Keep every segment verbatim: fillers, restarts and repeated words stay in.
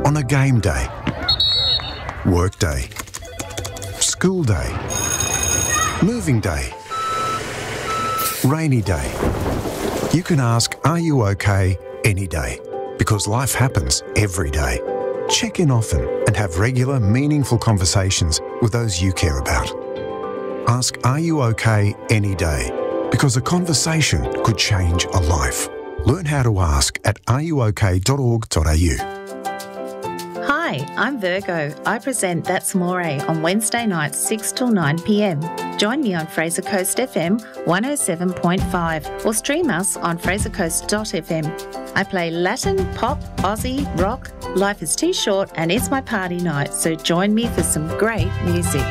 On a game day, work day, school day, moving day, rainy day. You can ask, are you okay, any day, because life happens every day. Check in often and have regular, meaningful conversations with those you care about. Ask, are you okay, any day, because a conversation could change a life. Learn how to ask at are you okay dot org dot a u. Hi, I'm Virgo. I present That's More on Wednesday nights six till nine p m. Join me on Fraser Coast F M one oh seven point five or stream us on fraser coast dot f m. I play Latin, pop, Aussie, rock. Life is too short and it's my party night, so join me for some great music.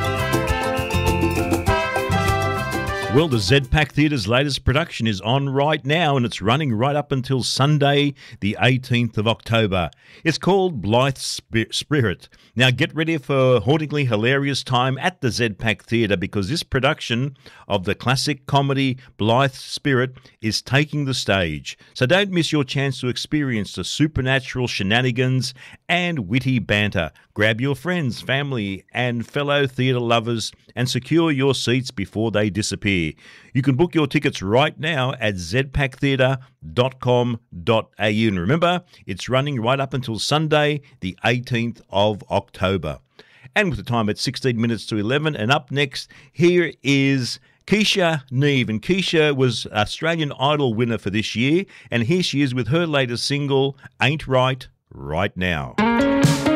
Well, the Z PAC Theatre's latest production is on right now and it's running right up until Sunday, the eighteenth of October. It's called Blythe Spirit. Now get ready for a hauntingly hilarious time at the Z PAC Theatre because this production of the classic comedy Blythe Spirit is taking the stage. So don't miss your chance to experience the supernatural shenanigans and witty banter. Grab your friends, family and fellow theatre lovers and secure your seats before they disappear. You can book your tickets right now at z pac theatre dot com dot a u. And remember, it's running right up until Sunday, the eighteenth of October. And with the time at sixteen minutes to eleven, and up next, here is Keisha Neve. And Keisha was Australian Idol winner for this year, and here she is with her latest single, Ain't Right, Right Now.